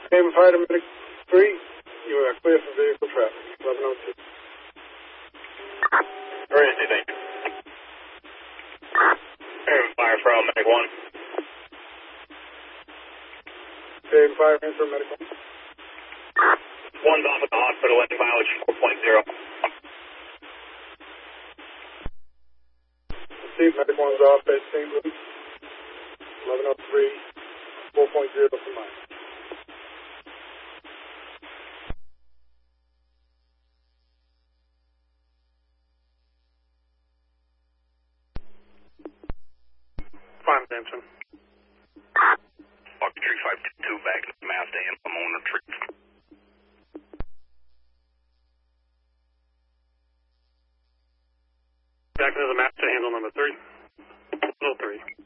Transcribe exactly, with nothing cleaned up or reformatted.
Haven Fire to Medic three, you are clear for vehicle traffic, eleven oh two. Emergency, thank you. Haven Fire for Medic one. Haven Fire, answer Medic one. One's off at the hospital, letting mileage four point oh. Steve, Medic one's off, base Saint Louis, eleven oh three, four point oh for mile. Fine, attention. Fuck three five two two back to the Mazda and Pomona Tree. Back into the map to handle number three. Little three.